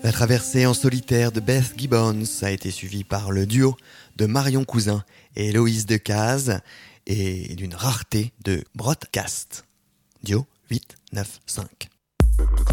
La traversée en solitaire de Beth Gibbons a été suivie par le duo de Marion Cousin et Héloïse Decazes et d'une rareté de Broadcast. Dio 895.